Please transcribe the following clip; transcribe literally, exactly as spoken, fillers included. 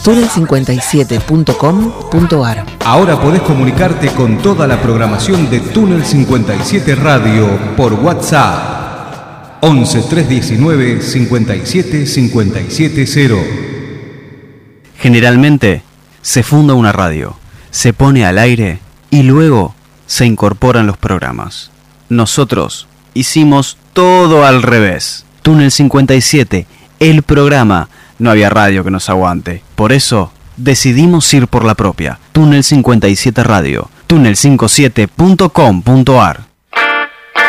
túnel cincuenta y siete punto com punto ar. Ahora podés comunicarte con toda la programación de Túnel cincuenta y siete Radio por WhatsApp once tres diecinueve cincuenta y siete cincuenta y siete cero. Generalmente se funda una radio, se pone al aire y luego se incorporan los programas. Nosotros hicimos todo al revés. Túnel cincuenta y siete, el programa. No había radio que nos aguante. Por eso decidimos ir por la propia. Túnel cincuenta y siete Radio. túnel cincuenta y siete punto com punto ar.